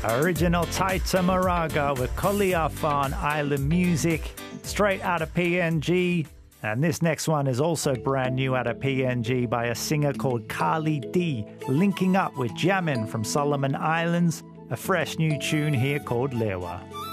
Original Taita Moraga with Koliafan Island Music, straight out of PNG. And this next one is also brand new out of PNG by a singer called Carly D, linking up with Jamin from Solomon Islands, a fresh new tune here called Lewa.